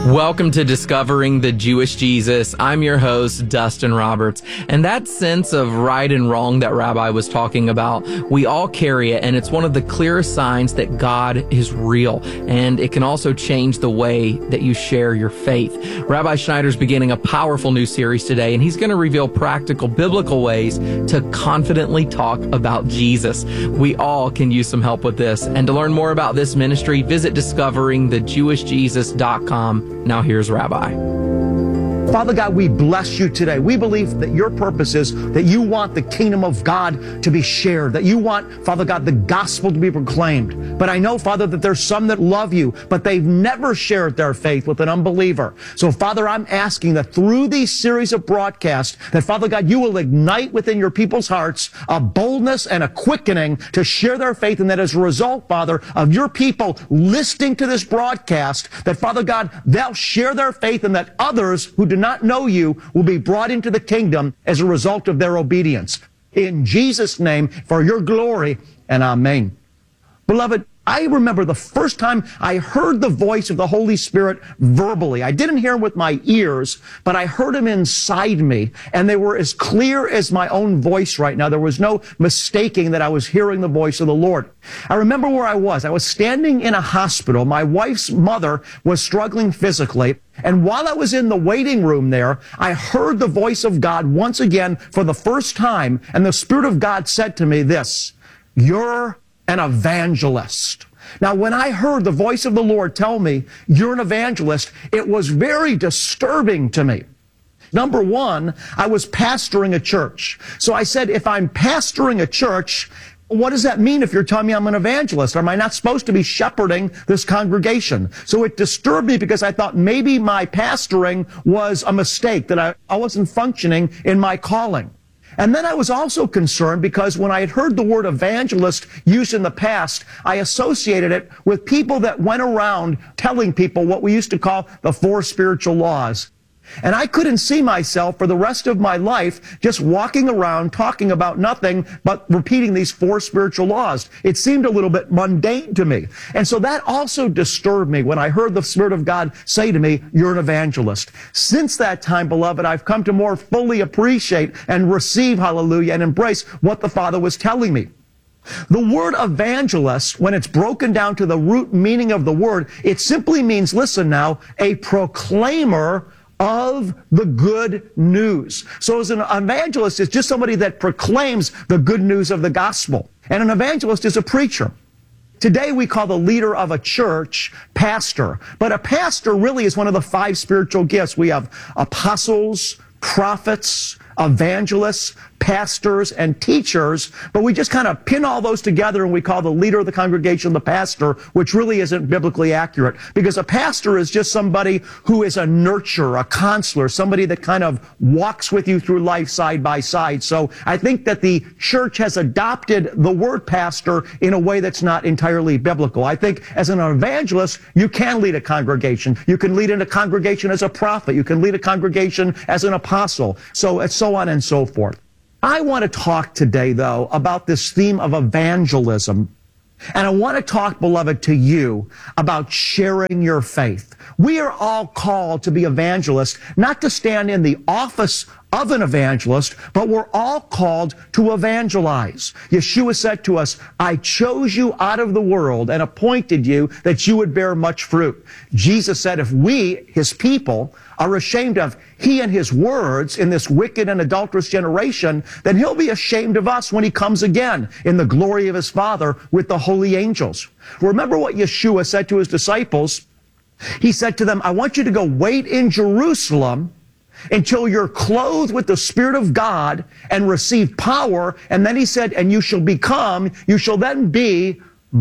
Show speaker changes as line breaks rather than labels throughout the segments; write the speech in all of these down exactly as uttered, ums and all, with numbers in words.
Welcome to Discovering the Jewish Jesus. I'm your host, Dustin Roberts. And that sense of right and wrong that Rabbi was talking about, we all carry it, and it's one of the clearest signs that God is real. And it can also change the way that you share your faith. Rabbi Schneider's beginning a powerful new series today, and he's going to reveal practical biblical ways to confidently talk about Jesus. We all can use some help with this. And to learn more about this ministry, visit discovering the jewish jesus dot com. Now here's Rabbi.
Father God, we bless you today. We believe that your purpose is that you want the kingdom of God to be shared, that you want, Father God, the gospel to be proclaimed. But I know, Father, that there's some that love you, but they've never shared their faith with an unbeliever. So, Father, I'm asking that through these series of broadcasts, that, Father God, you will ignite within your people's hearts a boldness and a quickening to share their faith, and that as a result, Father, of your people listening to this broadcast, that, Father God, they'll share their faith, and that others who do not know you will be brought into the kingdom as a result of their obedience. In Jesus' name, for your glory, and amen. Beloved, I remember the first time I heard the voice of the Holy Spirit verbally. I didn't hear him with my ears, but I heard him inside me, and they were as clear as my own voice right now. There was no mistaking that I was hearing the voice of the Lord. I remember where I was. I was standing in a hospital. My wife's mother was struggling physically, and while I was in the waiting room there, I heard the voice of God once again for the first time, and the Spirit of God said to me this: "You're an evangelist." Now, when I heard the voice of the Lord tell me, "You're an evangelist," it was very disturbing to me. Number one, I was pastoring a church. So I said, if I'm pastoring a church, what does that mean if you're telling me I'm an evangelist? Am I not supposed to be shepherding this congregation? So it disturbed me because I thought maybe my pastoring was a mistake, that I, I wasn't functioning in my calling. And then I was also concerned because when I had heard the word evangelist used in the past, I associated it with people that went around telling people what we used to call the four spiritual laws. And I couldn't see myself for the rest of my life just walking around talking about nothing but repeating these four spiritual laws. It seemed a little bit mundane to me. And so that also disturbed me when I heard the Spirit of God say to me, "You're an evangelist." Since that time, beloved, I've come to more fully appreciate and receive, hallelujah, and embrace what the Father was telling me. The word evangelist, when it's broken down to the root meaning of the word, it simply means, listen now, a proclaimer of the good news. So as an evangelist is just somebody that proclaims the good news of the gospel. And an evangelist is a preacher. Today we call the leader of a church pastor. But a pastor really is one of the five spiritual gifts. We have apostles, prophets, evangelists, pastors, and teachers, but we just kind of pin all those together and we call the leader of the congregation the pastor, which really isn't biblically accurate, because a pastor is just somebody who is a nurturer, a counselor, somebody that kind of walks with you through life side by side. So I think that the church has adopted the word pastor in a way that's not entirely biblical. I think as an evangelist, you can lead a congregation. You can lead in a congregation as a prophet. You can lead a congregation as an apostle. So it's so on and so forth. I want to talk today, though, about this theme of evangelism. And I want to talk, beloved, to you about sharing your faith. We are all called to be evangelists, not to stand in the office of an evangelist, but we're all called to evangelize. Yeshua said to us, "I chose you out of the world and appointed you that you would bear much fruit." Jesus said, if we, his people, are ashamed of he and his words in this wicked and adulterous generation, then he'll be ashamed of us when he comes again in the glory of his Father with the holy angels. Remember what Yeshua said to his disciples. He said to them, "I want you to go wait in Jerusalem until you're clothed with the Spirit of God and receive power." And then he said, "And you shall become, you shall then be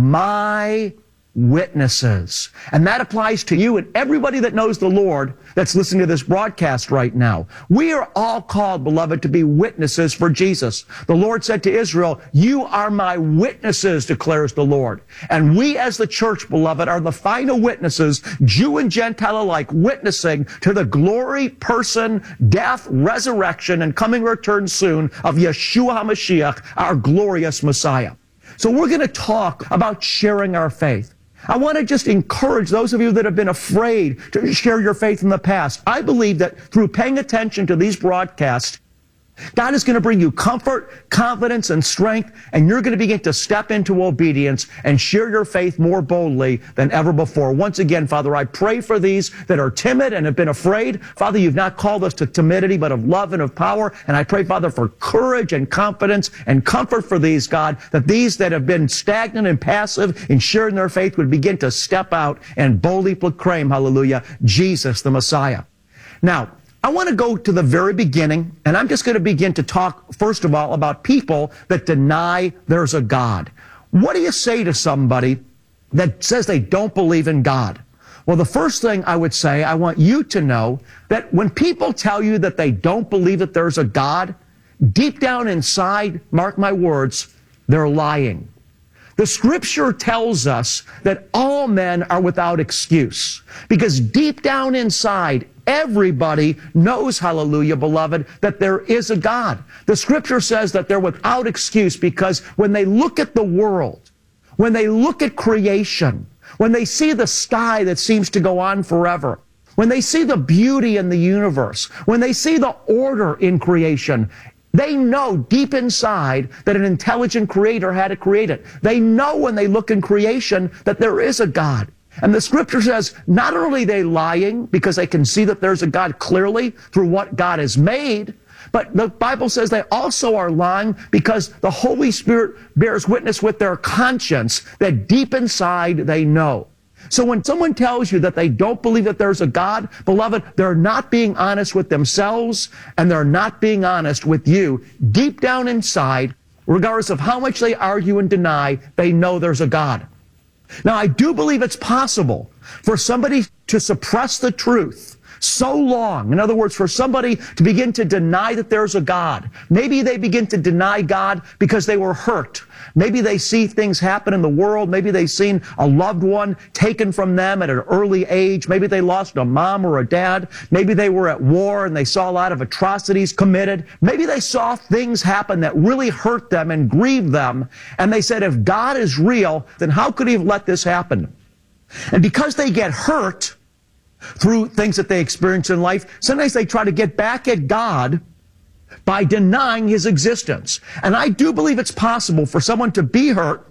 my witnesses." And that applies to you and everybody that knows the Lord that's listening to this broadcast right now. We are all called, beloved, to be witnesses for Jesus. The Lord said to Israel, "You are my witnesses," declares the Lord. And we as the church, beloved, are the final witnesses, Jew and Gentile alike, witnessing to the glory, person, death, resurrection, and coming return soon of Yeshua HaMashiach, our glorious Messiah. So we're going to talk about sharing our faith. I want to just encourage those of you that have been afraid to share your faith in the past. I believe that through paying attention to these broadcasts, God is going to bring you comfort, confidence, and strength, and you're going to begin to step into obedience and share your faith more boldly than ever before. Once again, Father, I pray for these that are timid and have been afraid. Father, you've not called us to timidity, but of love and of power. And I pray, Father, for courage and confidence and comfort for these, God, that these that have been stagnant and passive in sharing their faith would begin to step out and boldly proclaim, hallelujah, Jesus the Messiah. Now, I want to go to the very beginning, and I'm just going to begin to talk, first of all, about people that deny there's a God. What do you say to somebody that says they don't believe in God? Well, the first thing I would say, I want you to know that when people tell you that they don't believe that there's a God, deep down inside, mark my words, they're lying. The scripture tells us that all men are without excuse, because deep down inside, everybody knows, hallelujah, beloved, that there is a God. The scripture says that they're without excuse because when they look at the world, when they look at creation, when they see the sky that seems to go on forever, when they see the beauty in the universe, when they see the order in creation, they know deep inside that an intelligent creator had to create it. They know when they look in creation that there is a God. And the scripture says not only are they lying because they can see that there's a God clearly through what God has made, but the Bible says they also are lying because the Holy Spirit bears witness with their conscience that deep inside they know. So when someone tells you that they don't believe that there's a God, beloved, they're not being honest with themselves and they're not being honest with you. Deep down inside, regardless of how much they argue and deny, they know there's a God. Now, I do believe it's possible for somebody to suppress the truth so long. In other words, for somebody to begin to deny that there's a God. Maybe they begin to deny God because they were hurt. Maybe they see things happen in the world. Maybe they've seen a loved one taken from them at an early age. Maybe they lost a mom or a dad. Maybe they were at war and they saw a lot of atrocities committed. Maybe they saw things happen that really hurt them and grieved them. And they said, if God is real, then how could he have let this happen? And because they get hurt through things that they experience in life, sometimes they try to get back at God by denying his existence. And I do believe it's possible for someone to be hurt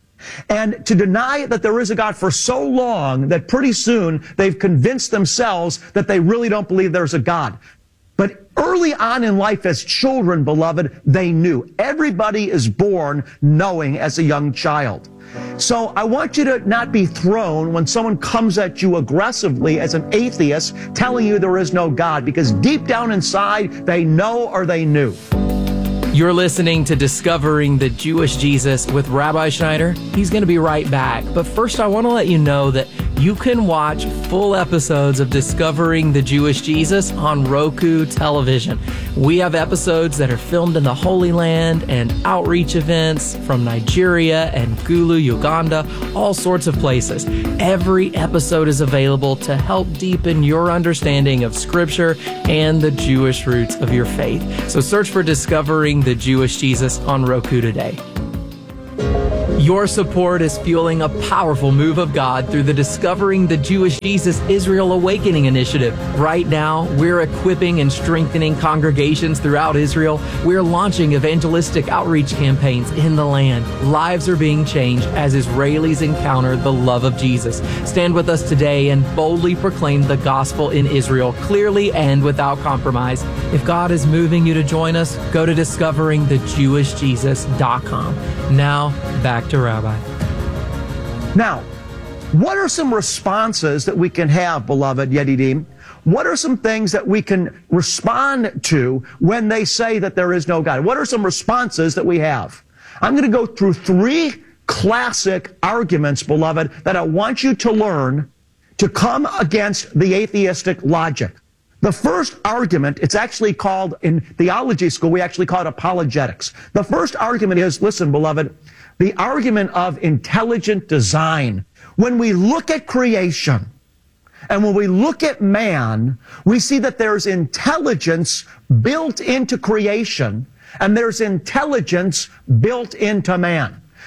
and to deny that there is a God for so long that pretty soon they've convinced themselves that they really don't believe there's a God. But early on in life as children, beloved, they knew. Everybody is born knowing as a young child. So I want you to not be thrown when someone comes at you aggressively as an atheist telling you there is no God, because deep down inside they know or they knew.
You're listening to Discovering the Jewish Jesus with Rabbi Schneider. He's going to be right back. But first, I want to let you know that you can watch full episodes of Discovering the Jewish Jesus on Roku television. We have episodes that are filmed in the Holy Land and outreach events from Nigeria and Gulu, Uganda, all sorts of places. Every episode is available to help deepen your understanding of Scripture and the Jewish roots of your faith. So search for Discovering the Jewish Jesus on Roku today. Your support is fueling a powerful move of God through the Discovering the Jewish Jesus Israel Awakening Initiative. Right now, we're equipping and strengthening congregations throughout Israel. We're launching evangelistic outreach campaigns in the land. Lives are being changed as Israelis encounter the love of Jesus. Stand with us today and boldly proclaim the gospel in Israel clearly and without compromise. If God is moving you to join us, go to discovering the jewish jesus dot com. Now, back to Rabbi.
Now, what are some responses that we can have, beloved Yedidim? What are some things that we can respond to when they say that there is no God? What are some responses that we have? I'm going to go through three classic arguments, beloved, that I want you to learn to come against the atheistic logic. The first argument, it's actually called, in theology school, we actually call it apologetics. The first argument is, listen, beloved, the argument of intelligent design. When we look at creation and when we look at man, we see that there's intelligence built into creation and there's intelligence built into man.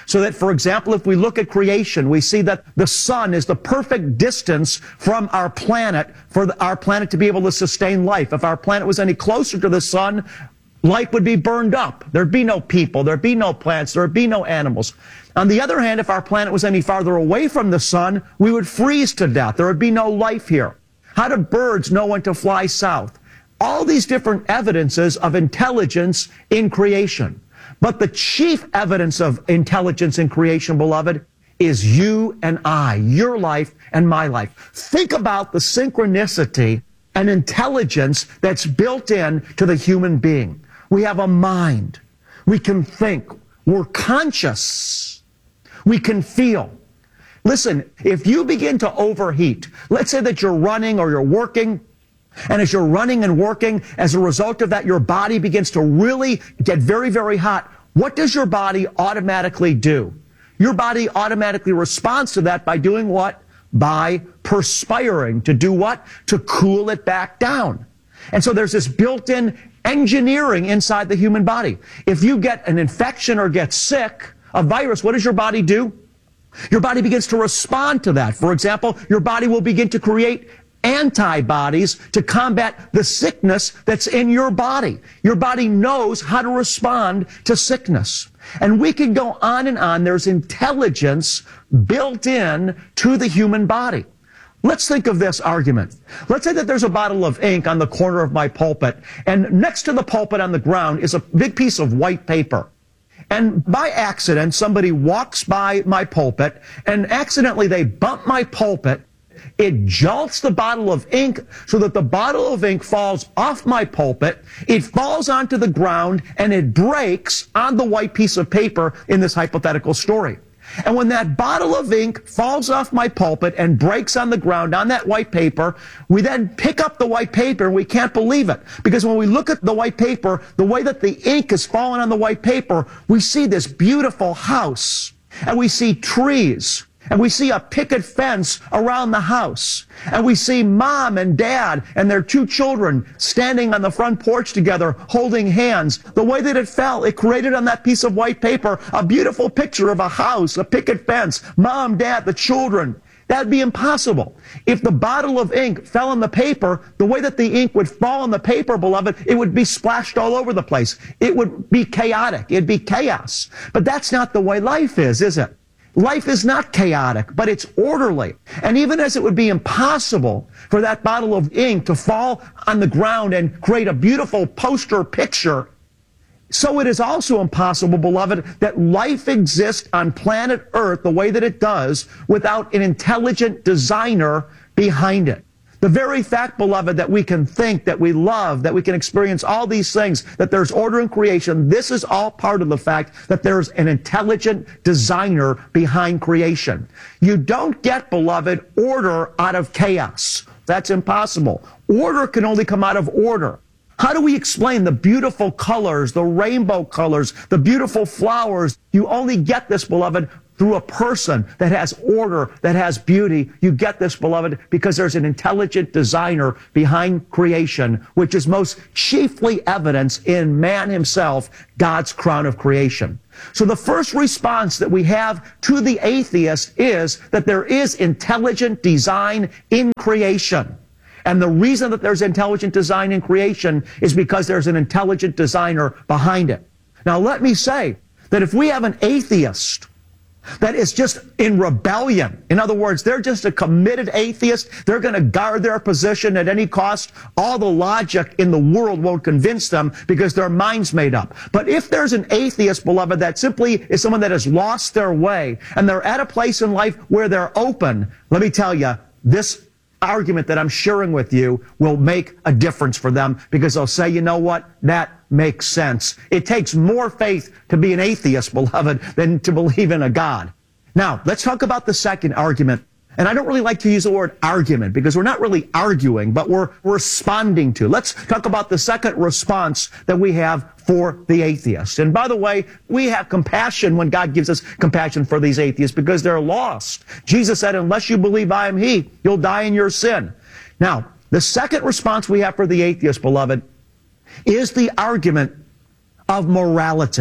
So that, for example, if we look at creation, we see that the sun is the perfect distance from our planet for the, our planet to be able to sustain life. If our planet was any closer to the sun, life would be burned up. There'd be no people. There'd be no plants. There'd be no animals. On the other hand, if our planet was any farther away from the sun, we would freeze to death. There would be no life here. How do birds know when to fly south? All these different evidences of intelligence in creation. But the chief evidence of intelligence in creation, beloved, is you and I, your life and my life. Think about the synchronicity and intelligence that's built in to the human being. We have a mind. We can think. We're conscious. We can feel. Listen, if you begin to overheat, let's say that you're running or you're working, and as you're running and working, as a result of that, your body begins to really get very, very hot. What does your body automatically do? Your body automatically responds to that by doing what? By perspiring. To do what? To cool it back down. And so there's this built-in engineering inside the human body. If you get an infection or get sick, a virus, what does your body do? Your body begins to respond to that. For example, your body will begin to create antibodies to combat the sickness that's in your body. Your body knows how to respond to sickness. And we can go on and on. There's intelligence built in to the human body. Let's think of this argument. Let's say that there's a bottle of ink on the corner of my pulpit, and next to the pulpit on the ground is a big piece of white paper. And by accident, somebody walks by my pulpit, and accidentally they bump my pulpit. It jolts the bottle of ink so that the bottle of ink falls off my pulpit. It falls onto the ground, and it breaks on the white piece of paper in this hypothetical story. And when that bottle of ink falls off my pulpit and breaks on the ground on that white paper, we then pick up the white paper and we can't believe it. Because when we look at the white paper, the way that the ink is falling on the white paper, we see this beautiful house and we see trees. And we see a picket fence around the house. And we see mom and dad and their two children standing on the front porch together, holding hands. The way that it fell, it created on that piece of white paper a beautiful picture of a house, a picket fence, mom, dad, the children. That'd be impossible. If the bottle of ink fell on the paper, the way that the ink would fall on the paper, beloved, it would be splashed all over the place. It would be chaotic. It'd be chaos. But that's not the way life is, is it? Life is not chaotic, but it's orderly. And even as it would be impossible for that bottle of ink to fall on the ground and create a beautiful poster picture, so it is also impossible, beloved, that life exists on planet Earth the way that it does without an intelligent designer behind it. The very fact, beloved, that we can think, that we love, that we can experience all these things, that there's order in creation, this is all part of the fact that there's an intelligent designer behind creation. You don't get, beloved, order out of chaos. That's impossible. Order can only come out of order. How do we explain the beautiful colors, the rainbow colors, the beautiful flowers? You only get this, beloved, through a person that has order, that has beauty. You get this, beloved, because there's an intelligent designer behind creation, which is most chiefly evidenced in man himself, God's crown of creation. So the first response that we have to the atheist is that there is intelligent design in creation. And the reason that there's intelligent design in creation is because there's an intelligent designer behind it. Now, let me say that if we have an atheist that is just in rebellion, in other words, they're just a committed atheist, they're going to guard their position at any cost, all the logic in the world won't convince them because their mind's made up. But if there's an atheist, beloved, that simply is someone that has lost their way, and they're at a place in life where they're open, let me tell you, this argument that I'm sharing with you will make a difference for them, because they'll say, you know what, that makes sense. It takes more faith to be an atheist, beloved, than to believe in a God. Now, let's talk about the second argument. And I don't really like to use the word argument because we're not really arguing, but we're responding to. Let's talk about the second response that we have for the atheist. And by the way, we have compassion when God gives us compassion for these atheists because they're lost. Jesus said, unless you believe I am He, you'll die in your sin. Now, the second response we have for the atheist, beloved, is the argument of morality.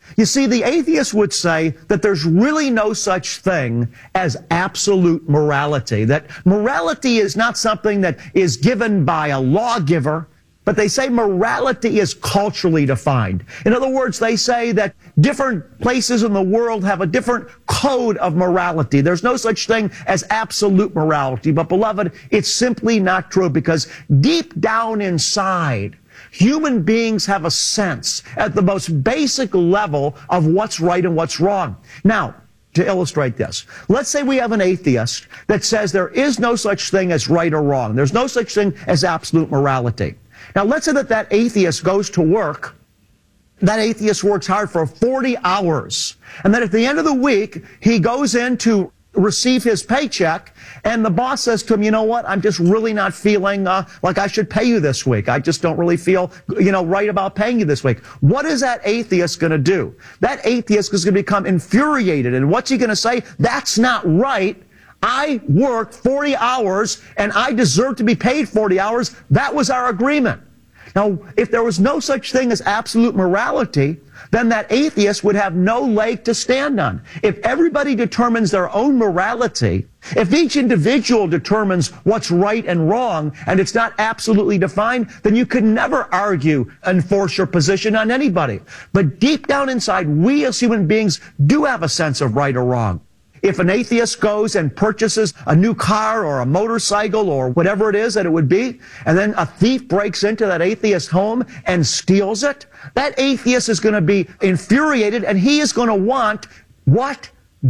You see, the atheist would say that there's really no such thing as absolute morality, that morality is not something that is given by a lawgiver, but they say morality is culturally defined. In other words, they say that different places in the world have a different code of morality. There's no such thing as absolute morality. But beloved, it's simply not true, because deep down inside, human beings have a sense at the most basic level of what's right and what's wrong. Now, to illustrate this, let's say we have an atheist that says there is no such thing as right or wrong. There's no such thing as absolute morality. Now, let's say that that atheist goes to work. That atheist works hard for forty hours. And then at the end of the week, he goes in to receive his paycheck, and the boss says to him, you know what, I'm just really not feeling uh, like I should pay you this week. I just don't really feel, you know, right about paying you this week. What is that atheist going to do? That atheist is going to become infuriated. And what's he going to say? That's not right. I worked forty hours, and I deserve to be paid forty hours. That was our agreement. Now, if there was no such thing as absolute morality, then that atheist would have no leg to stand on. If everybody determines their own morality, if each individual determines what's right and wrong, and it's not absolutely defined, then you could never argue and force your position on anybody. But deep down inside, we as human beings do have a sense of right or wrong. If an atheist goes and purchases a new car or a motorcycle or whatever it is that it would be, and then a thief breaks into that atheist's home and steals it, that atheist is going to be infuriated, and he is going to want what?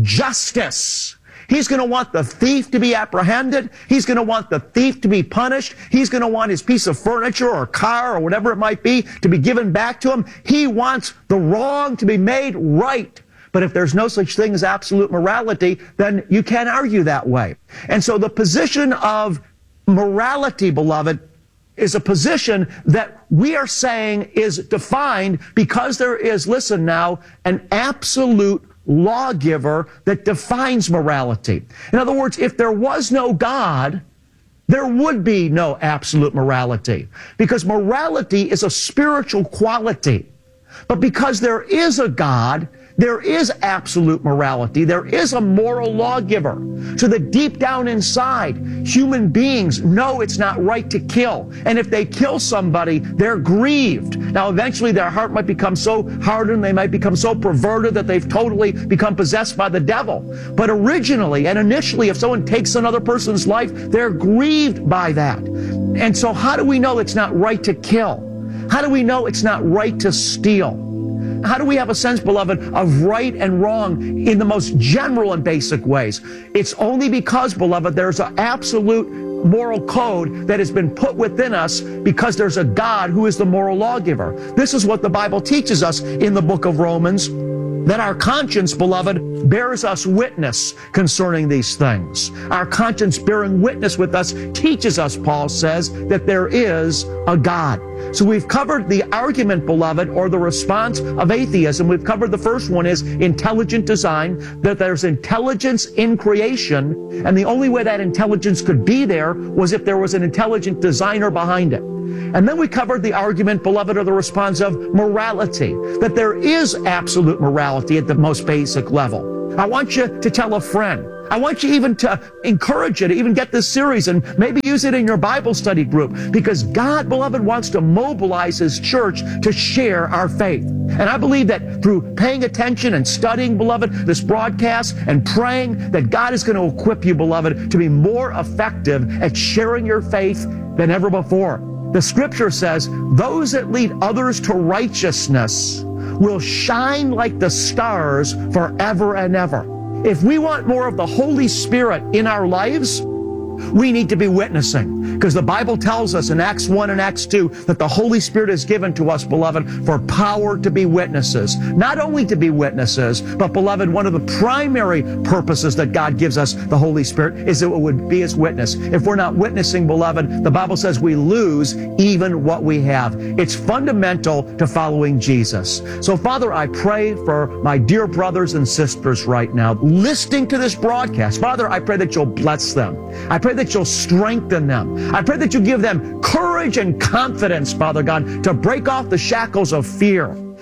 Justice. He's going to want the thief to be apprehended. He's going to want the thief to be punished. He's going to want his piece of furniture or car or whatever it might be to be given back to him. He wants the wrong to be made right. But if there's no such thing as absolute morality, then you can't argue that way. And so the position of morality, beloved, is a position that we are saying is defined because there is, listen now, an absolute lawgiver that defines morality. In other words, if there was no God, there would be no absolute morality, because morality is a spiritual quality. But because there is a God, there is absolute morality. There is a moral lawgiver. So that deep down inside, human beings know it's not right to kill. And if they kill somebody, they're grieved. Now, eventually their heart might become so hardened, they might become so perverted that they've totally become possessed by the devil. But originally and initially, if someone takes another person's life, they're grieved by that. And so how do we know it's not right to kill? How do we know it's not right to steal? How do we have a sense, beloved, of right and wrong in the most general and basic ways? It's only because, beloved, there's an absolute moral code that has been put within us because there's a God who is the moral lawgiver. This is what the Bible teaches us in the book of Romans, that our conscience, beloved, bears us witness concerning these things. Our conscience bearing witness with us teaches us, Paul says, that there is a God. So we've covered the argument, beloved, or the response of atheism. We've covered the first one is intelligent design, that there's intelligence in creation, and the only way that intelligence could be there was if there was an intelligent designer behind it. And then we covered the argument, beloved, or the response of morality, that there is absolute morality at the most basic level. I want you to tell a friend. I want you even to encourage you to even get this series and maybe use it in your Bible study group, because God, beloved, wants to mobilize His church to share our faith. And I believe that through paying attention and studying, beloved, this broadcast and praying, that God is going to equip you, beloved, to be more effective at sharing your faith than ever before. The scripture says, those that lead others to righteousness will shine like the stars forever and ever. If we want more of the Holy Spirit in our lives, we need to be witnessing, because the Bible tells us in Acts one and Acts two that the Holy Spirit is given to us, beloved, for power to be witnesses. Not only to be witnesses, but, beloved, one of the primary purposes that God gives us the Holy Spirit is that it would be His witness. If we're not witnessing, beloved, the Bible says we lose even what we have. It's fundamental to following Jesus. So, Father, I pray for my dear brothers and sisters right now listening to this broadcast. Father, I pray that you'll bless them. I pray that you'll strengthen them. I pray that you give them courage and confidence, Father God, to break off the shackles of fear.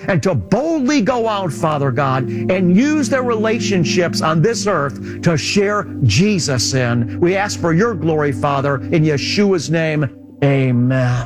and to boldly go out, Father God, and use their relationships on this earth to share Jesus in. We ask for your glory, Father, in Yeshua's name. Amen.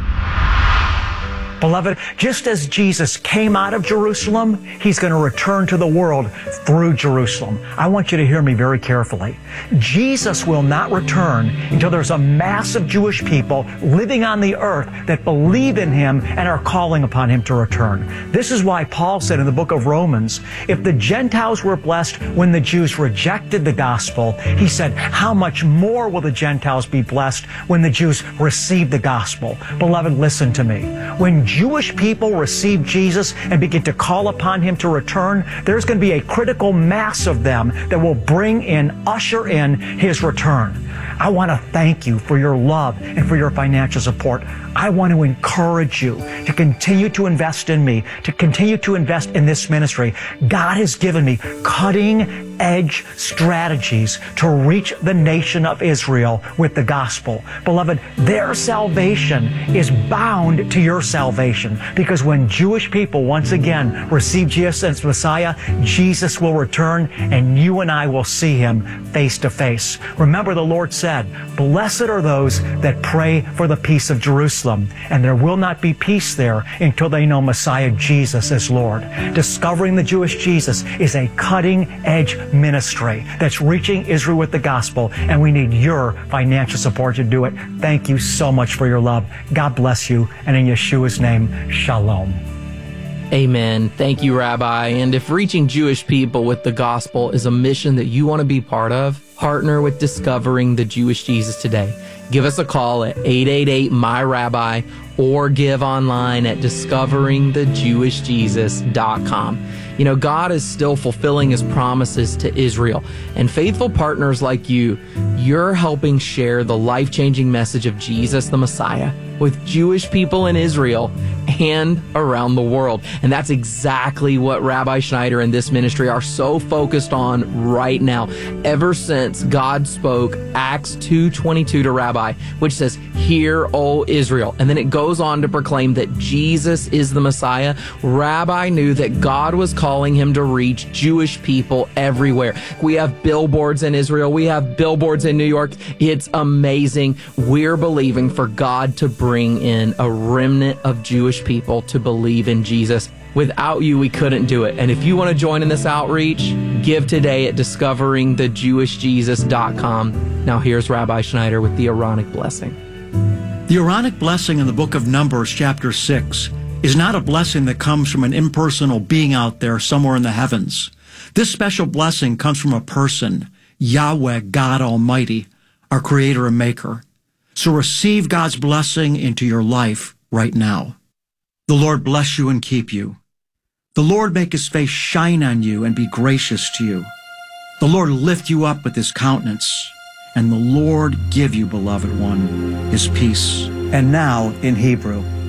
Beloved, just as Jesus came out of Jerusalem, he's going to return to the world through Jerusalem. I want you to hear me very carefully. Jesus will not return until there's a mass of Jewish people living on the earth that believe in him and are calling upon him to return. This is why Paul said in the book of Romans, if the Gentiles were blessed when the Jews rejected the gospel, he said, how much more will the Gentiles be blessed when the Jews receive the gospel? Beloved, listen to me. When Jewish people receive Jesus and begin to call upon him to return, there's going to be a critical mass of them that will bring in, usher in his return. I want to thank you for your love and for your financial support. I want to encourage you to continue to invest in me, to continue to invest in this ministry. God has given me cutting edge strategies to reach the nation of Israel with the gospel. Beloved, their salvation is bound to your salvation, because when Jewish people once again receive Jesus as Messiah, Jesus will return and you and I will see him face to face. Remember, the Lord said, blessed are those that pray for the peace of Jerusalem, and there will not be peace there until they know Messiah Jesus as Lord. Discovering the Jewish Jesus is a cutting edge ministry that's reaching Israel with the gospel, and we need your financial support to do it. Thank you so much for your love. God bless you, and in Yeshua's name, shalom.
Amen. Thank you, Rabbi. And if reaching Jewish people with the gospel is a mission that you want to be part of, partner with Discovering the Jewish Jesus today. Give us a call at eight eight eight, M Y Rabbi or give online at discovering the jewish jesus dot com. You know, God is still fulfilling his promises to Israel, and faithful partners like you, you're helping share the life-changing message of Jesus the Messiah with Jewish people in Israel and around the world. And that's exactly what Rabbi Schneider and this ministry are so focused on right now, ever since God spoke Acts two twenty-two to Rabbi, which says, "Hear, O Israel." And then it goes on to proclaim that Jesus is the Messiah. Rabbi knew that God was calling him to reach Jewish people everywhere. We have billboards in Israel. We have billboards in New York. It's amazing. We're believing for God to bring in a remnant of Jewish people to believe in Jesus. Without you, we couldn't do it. And if you want to join in this outreach, give today at discovering the jewish jesus dot com. Now here's Rabbi Schneider with the Aaronic blessing.
The Aaronic blessing in the book of Numbers, chapter six, is not a blessing that comes from an impersonal being out there somewhere in the heavens. This special blessing comes from a person, Yahweh, God Almighty, our creator and maker. So receive God's blessing into your life right now. The Lord bless you and keep you. The Lord make his face shine on you and be gracious to you. The Lord lift you up with his countenance, and the Lord give you, beloved one, his peace.
And now in Hebrew.